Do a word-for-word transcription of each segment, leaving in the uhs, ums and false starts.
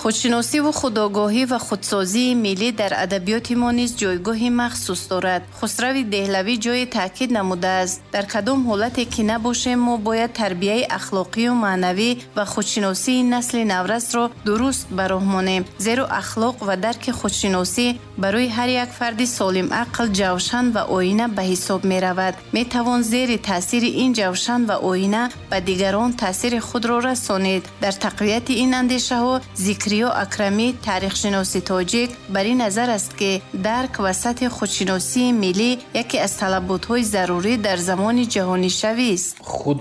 خودشناسی و خودآگاهی و خودسازی ملی در ادبیات ما نیز جایگاهی مخصوص دارد. خسرو دهلوی جای تاکید نموده است در کدام حالتی که نباشیم ما باید تربیت اخلاقی و معنوی و خودشناسی نسل نورس را درست به راه مانیم، زیرا اخلاق و درک خودشناسی برای هر یک فرد سالم عقل جوشن و آینه به حساب می رود. می توان زیر تاثیر این جوشن و آینه به دیگران تاثیر خود را رسانید. در تقویت این اندیشه ها ذکریا اکرمی تاریخ شناسی تاجیک بر این نظر است که درک و سطح خودشناسی ملی یکی از طلبات‌های ضروری در زمان جهانی شوی است.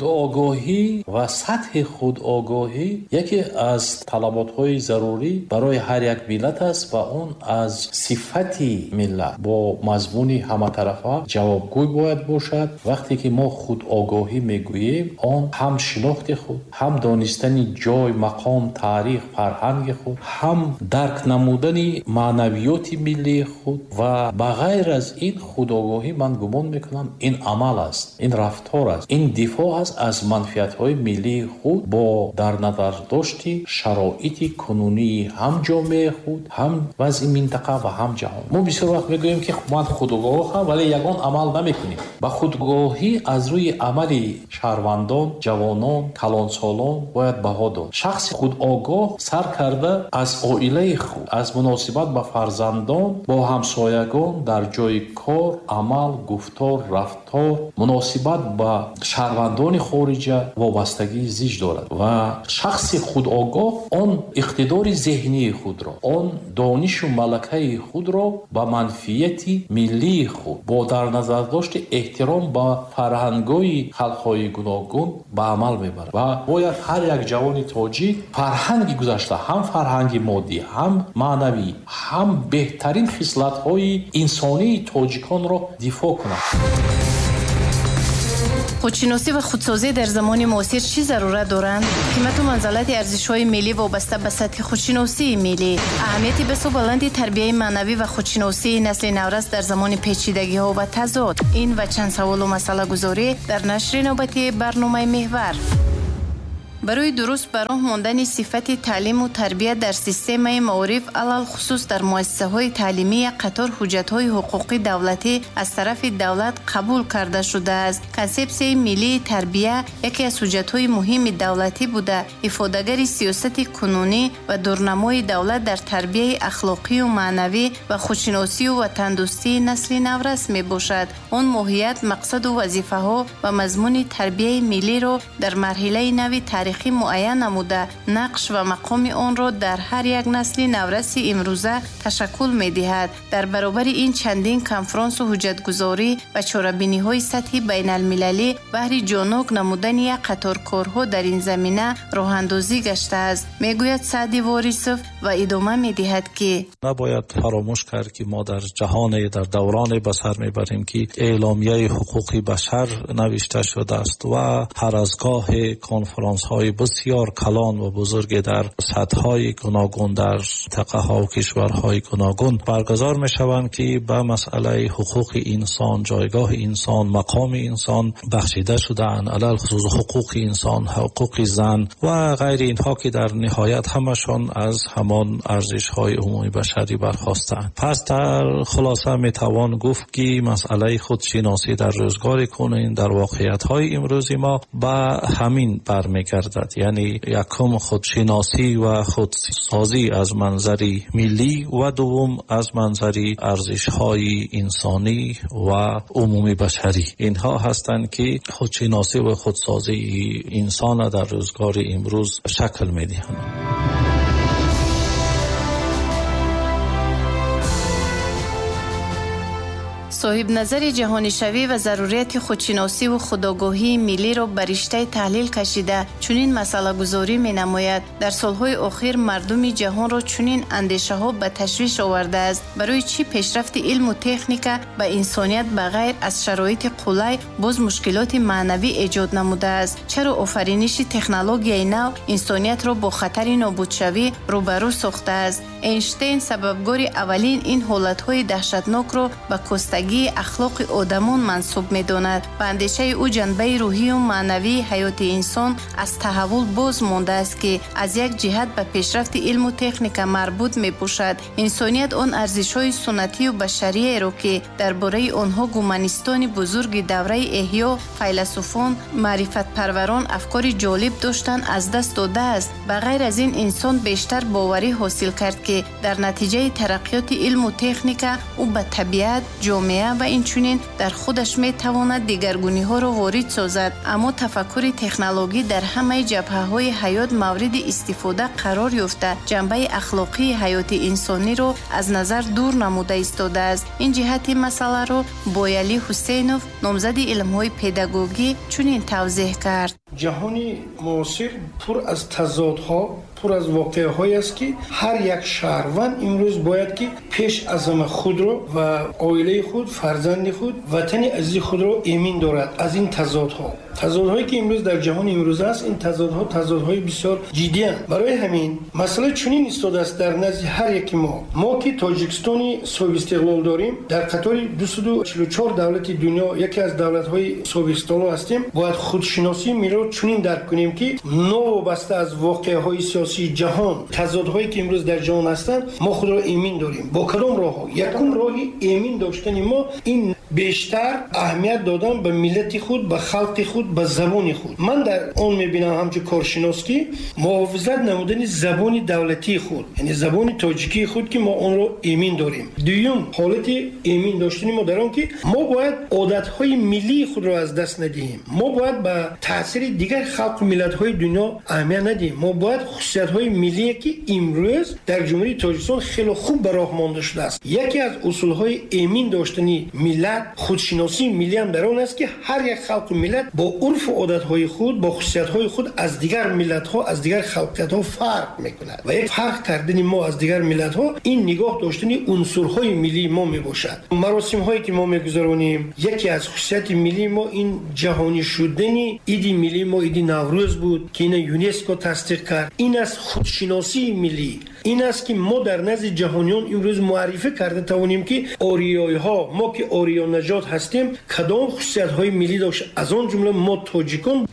خودآگاهی و سطح خودآگاهی یکی از طلبات‌های ضروری برای هر یک ملت است و اون از صفتی ملت با مضمون همطرفه جوابگوی باید باشد. وقتی که ما خودآگاهی میگوییم آن هم شناخت خود، هم دانستن جای، مقام، تاریخ، فرهنگ خود، هم درک نمودن معنویات ملی خود و بغیر از این خودآگاهی من گمان میکنم این عمل است، این رفتار است، این دفاع است از منفعت‌های ملی خود با در نظر داشتی شرایط کنونی هم جامعه خود، هم وضع منطقه و هم جهان. ما بسیار وقت میگوییم که من خودآگاه ولی یگان عمل نمیکنیم. با خودآگاهی از روی عمل شهروندان، جوانان، کلانسالان باید بها داد. شخص خودآگاه سر کرده از عائله خود، از مناسبت با فرزندان، با همسایگان، در جای کار، عمل، گفتار، رفتار، مناسبت با شهروندان خارجه وابستگی زیج دارد و شخص خودآگاه آن اقتدار ذهنی خود را، آن دانش و ملکه خود را با منفعت ملی خود با در نظر داشت احترام با فرهنگ‌های خلق‌های گوناگون به عمل میبرد و باید هر یک جوان تاجیک فرهنگ گذشته، هم فرهنگ مادی، هم معنوی، هم بهترین خصلت‌های انسانی تاجیکان را دفاع کند. خودشناسی و خودسازی در زمان معاصر چی ضرورت دارند؟ قیمت و منزلت ارزش‌های ملی وابسته به سطح خودشناسی ملی، اهمیت بسیار بلند تربیت معنوی و خودشناسی نسل نورس در زمان پیچیدگی‌ها و تضاد. این و چند سوال و مسئله گذاری در نشر نوبتی برنامه محور. برای درست به راه ماندن صفت تعلیم و تربیت در سیستم معارف علل خصوص در مؤسسه‌های تعلیمی قطار حجت‌های حقوقی دولتی از طرف دولت قبول کرده شده است. کنسپسیون ملی تربیت یکی از حجت‌های مهم دولتی بوده، افاده‌گر سیاست کنونی و دورنمای دولت در تربیت اخلاقی و معنوی و خودشناسی و وطندوستی نسل نورس میباشد. آن ماهیت، مقصد و وظیفه‌ها و مضمون تربیت ملی را در مرحله نوی تاریخ معین نموده، نقش و مقام آن را در هر یک نسل نورسی امروزه تشکل می دهد. در برابر این چندین کنفرانس و حجتگذاری و چاره‌بینی های سطحی بین المللی بهر جانوک نمودن یک قطار کارها در این زمینه راه اندازی گشته است. می گوید سعدی وارثوف و ادامه می دهد که نباید فراموش کرد که ما در جهان در دوران بسر می بریم که اعلامیه حقوق بشر نوشته شده است و هر از گاه کنفرانس های بسیار کلان و بزرگ در سطح‌های گوناگون در منطقه‌ها و کشورهای گوناگون برگزار می‌شوند که به مسئله حقوق انسان، جایگاه انسان، مقام انسان بخشیده شده‌اند، علل خصوص حقوق انسان، حقوق زن و غیر اینها که در نهایت همشان از همان ارزش‌های عمومی بشری برخاستند. پس در خلاصه می‌توان گفت که مسئله خودشناسی در روزگار کنونی در واقعیت‌های امروزی ما به همین برمی‌گردد، یعنی یکم خودشناسی و خودسازی از منظر ملی و دوم از منظر ارزش‌های انسانی و عمومی بشری. اینها هستند که خودشناسی و خودسازی انسان در روزگار امروز شکل می‌دهند. صاحب نظر جهانی شوی و ضروریت خودشناسی و خودآگاهی ملی را بر رشته تحلیل کشیده چنین مسئله گذاری می نماید. در سالهای اخیر مردم جهان را چنین اندیشه ها به تشویش آورده است. برای چی پیشرفت علم و تکنیک به انسانیت بغیر از شرایط قلای باز مشکلات معنوی ایجاد نموده است؟ چرا آفرینش تکنولوژی نو انسانیت را با خطر نابود شوی روبرو ساخته است؟ اینشتین سببگار اولین این حالتهای دهشتناک را به کستگی زندگی اخلاق آدمان منسوب می‌داند. به اندیشه او جنبه روحی و معنوی حیات انسان از تحول باز مانده است که از یک جهت به پیشرفت علم و تکنیک مربوط می‌باشد. انسانیت آن ارزش‌های سنتی و بشری را که درباره آنها گومانیستان بزرگ دوره احیا، فیلسوفان، معرفت پروران افکار جالب داشتند از دست داده است. بغیر از این انسان بیشتر باوری حاصل کرد که در نتیجه ترقیات علم و تکنیک او به طبیعت، جامعه و اینچنین در خودش میتواند دیگرگونی‌ها را وارد سازد. اما تفکر تکنولوژی در همه جبهه‌های حیات مورد استفاده قرار یافته جنبه اخلاقی حیات انسانی را از نظر دور نموده ایستاده است. این جهت مسئله را بویعلی حسینوف نامزد علم‌های پداگوژی چنین توضیح کرد. جهانی معاصر پر از تضادها، پر از واقعه‌هایی است که هر یک شهروند امروز باید که پیش از همه خود را و عائله خود، فرزند خود، وطن عزیز خود را ایمن دارد از این تضادها. تضادهایی که امروز در جهان امروز است، این تضادها تضادهای بسیار جدی است. برای همین مسئله چنین ایستاده است در نزد هر یک ما. ما که تاجیکستانی صاحب استقلال داریم، در قطار دویست و چهل و چهار دولت دنیا یکی از دولت‌های صاحب استقلال هستیم، باید خودشناسی می را چنین درک کنیم که نوابسته از واقعه‌های سیاسی جهان، تضادهایی که امروز در جهان هستند، ما خود را ایمن داریم. با کدام راه‌ها؟ یکم راهی ایمن داشتن ما این بیشتر اهمیت دادن به ملت خود، به خلق خود، به زبان خود. من در اون میبینم همچون کارشناس که محافظت نمودن زبان دولتی خود، یعنی زبان تاجیکی خود که ما اون رو ایمن داریم. دوم حالت ایمن داشتن ما در اون که ما باید عادت‌های ملی خود را از دست ندهیم. ما باید به تاثیر دیگر خلق و ملت‌های دنیا اهمیت ندهیم. ما باید خصوصیت‌های ملی که امروز در جمهوری تاجیکستان خیلی خوب به راه مانده شده است. یکی از اصول‌های ایمن داشتن ملت خودشناسی ملی هم در آن است که هر یک خلق و ملت با عرف و عادت‌های خود، با خصوصیت‌های خود از دیگر ملت‌ها، از دیگر خلقیت‌ها فرق می‌کند. و یک فرق کردن ما از دیگر ملت‌ها این نگاه داشتن عنصرهای ملی ما میباشد. مراسم‌هایی که ما می‌گذرانیم، یکی از خصوصیت ملی ما این جهانی شدن عید ملی ما عید نوروز بود که این یونسکو تصدیق کرد. این از خودشناسی ملی، این است که ما در نزد جهانیان امروز معرفی کرده توانیم که آریایی‌ها، ما که آریا نژاد هستیم، کدام خصوصیت‌های ملی داشت. از آن جمله ما تاجیکان.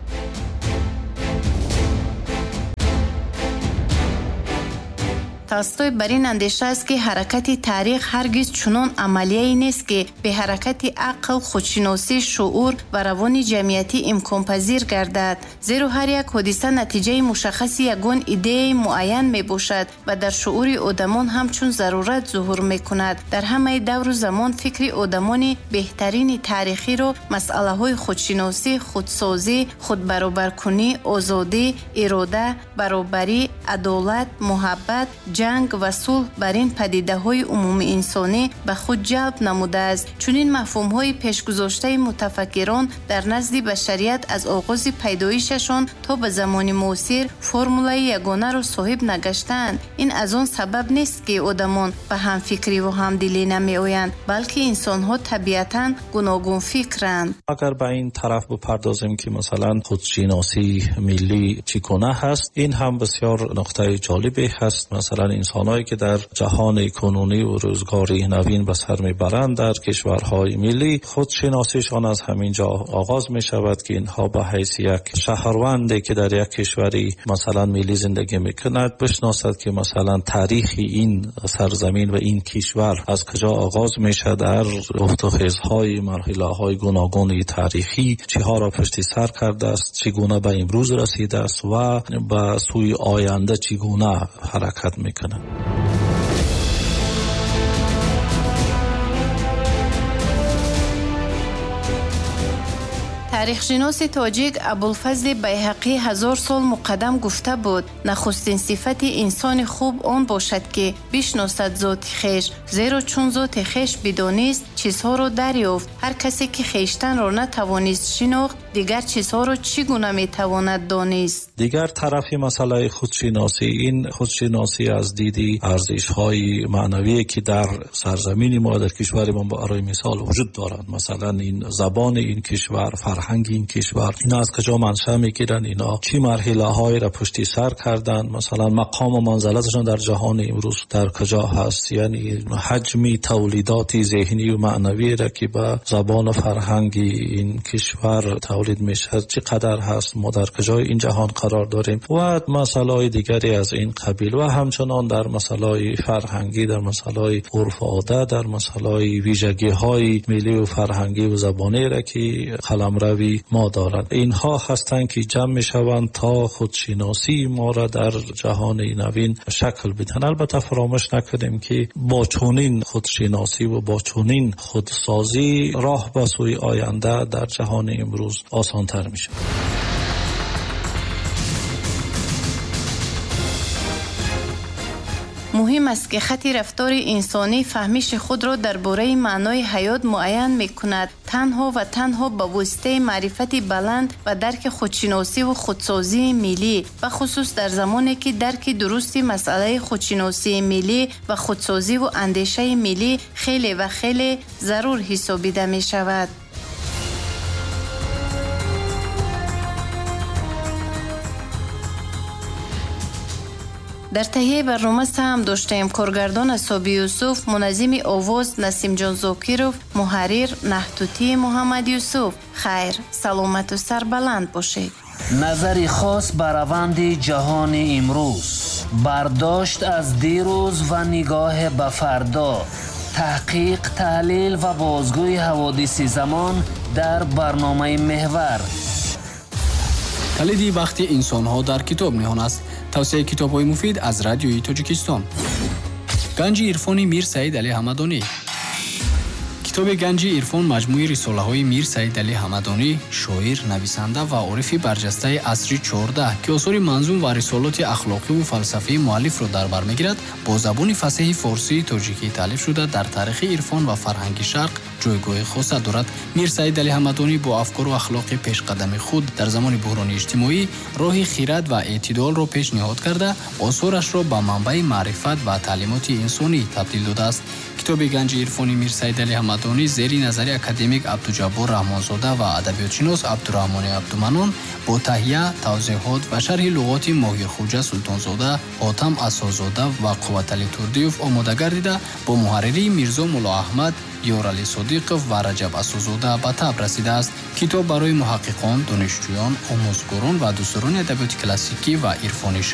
تالستوی بر این اندیشه است که حرکت تاریخ هرگز چنان عملیه‌ای نیست که به حرکت عقل، خودشناسی، شعور و روان جمعیتی امکان پذیر گردد. زیرا هر یک حادثه نتیجه مشخص یگان ایده معین می باشد و در شعور آدمان همچون ضرورت ظهور می کند. در همه دور و زمان فکر آدمان بهترین تاریخی را مسئله های خودشناسی، خودسازی، خودبرابرکنی، آزادی، اراده، برابری، عدالت، محبت، جنگ و صلح بر این پدیده های عمومی انسانی به خود جلب نموده است. چون این مفهوم های پیشگذاشته متفکران در نزد بشریت از آغاز پیدایششان تا به زمان معاصر فرمولای یگانه را صاحب نگشتند. این از آن سبب نیست که آدمان به هم فکری و هم دلی نمی آیند، بلکه انسان ها طبیعتاً گوناگون فکرند. اگر به این طرف بپردازیم که مثلا خودشناسی ملی چگونه هست، این هم بسیار نقطه جالبی هست. مثلا انسانایی که در جهان کنونی و روزگاری نوین به سر میبرند در کشورهای ملی، خودشناسیشان از همین جا آغاز می شود که اینها به حیث یک شهروندی که در یک کشوری مثلا ملی زندگی میکند بشناسد که مثلا تاریخ این سرزمین و این کشور از کجا آغاز میشه، در رفت و خیزهای مرحله های گوناگون تاریخی چه ها را پشت سر کرده است، چگونه به امروز رسیده است و به سوی آینده چگونه حرکت میکنه. تاریخشناس تاجیک ابوالفضل بیهقی هزار سال مقدم گفته بود نخستین صفت انسان خوب آن باشد که بشناسد ذات خویش، زیرا چون ذات خویش بدانست چیزها را دریافت. هر کسی که خویشتن را نتوانست شناخت دیگر چیزها را چگونه میتواند دانست؟ دیگر طرفی مسئله خودشناسی، این خودشناسی از دیدی ارزش‌های معنوی که در سرزمین ما در کشور ما برای مثال وجود دارند. مثلا این زبان این کشور، فرهنگ فرهنگی این کشور، اینا از کجا منشأ میگیرن، اینا چی مرحله های را پشت سر کردن، مثلا مقام و منزلتشون در جهان امروز در کجا هست، یعنی حجم تولیدات ذهنی و معنوی را که با زبان و فرهنگی این کشور تولید میشه چقدر هست، ما در کجای این جهان قرار داریم و مسائل دیگری از این قبیل. و همچنان در مسائل فرهنگی، در مسائل عرف و عادت، در مسائل ویژگی های ملی و فرهنگی و زبانی را که قلمروی ما دارند، اینها هستند که جمع میشوند تا خودشناسی ما را در جهان نوین شکل بدن. البته فراموش نکنیم که با چنین خودشناسی و با چنین خودسازی راه به سوی آینده در جهان امروز آسان‌تر میشه. مهم است که خط رفتار انسانی فهمیش خود را درباره معنای حیات معین می‌کند. تنها و تنها با واسطه معرفت بلند و درک خودشناسی و خودسازی ملی و خصوص در زمانی که درک درستی مسئله خودشناسی ملی و خودسازی و اندیشه ملی خیلی و خیلی ضرور حسابیده می شود. در تهیه برنامه هم داشتیم کارگردان صابی یوسف، منظم آواز نسیم جان زاکیروف، محرر نحتوتی محمد یوسف. خیر، سلامت و سربلند باشید. نظری خاص بر روند جهان امروز، برداشت از دیروز و نگاه به فردا، تحقیق، تحلیل و بازگوی حوادث زمان در برنامه محور. کلیدی وقتی انسان‌ها در کتاب نهان است. توصیه کتاب‌های مفید از رادیوی تاجیکستان. گنج عرفانی میر سعید علی حمدانی. کتاب گنج عرفان مجموعه رساله‌های میر سعید علی حمدانی، شاعر، نویسنده و عارف برجسته عصر چهارده که آثار منظوم و رسالات اخلاقی و فلسفی مؤلف را در بر می‌گیرد، با زبان فصیح فارسی تاجیکی تالیف شده در تاریخ عرفان و فرهنگ شرق جایگاه خاص دارد. میر سعید علی حمدانی با افکار و اخلاق پیشقدم خود در زمان بحران اجتماعی راه خیرات و اعتدال را پیشنهاد کرده، آثارش را به منبع معرفت و تعلیمات انسانی تبدیل داده است. کتاب گنج عرفانی میر سعید علی حمدانی زیر نظر اکادمیک عبدالجبار رحمانزاده و ادبیاتشناس عبدالرحمن عبدالمنان با تهیه، توضیحات و شرح لغات ماهر خوجه سلطانزاده، حاتم اساس‌زاده و قوت علی تردیوف آماده گردیده با محرری میرزا مولا احمد، یارعلی صادق و رجب اساس‌زاده به تب رسیده است. کتاب برای محققان، دانشجویان، آموزگاران و دوستداران ادبیات کلاسیکی و عرفانی